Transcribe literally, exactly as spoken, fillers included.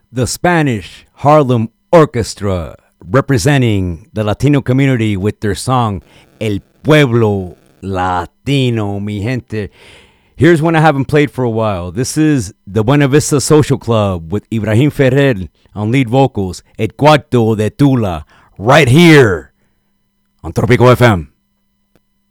the Spanish Harlem Orchestra, representing the Latino community with their song El Pueblo Latino, mi gente. Here's one I haven't played for a while. This is the Buena Vista Social Club with Ibrahim Ferrer on lead vocals, El Cuarto de Tula, right here on Tropico F M.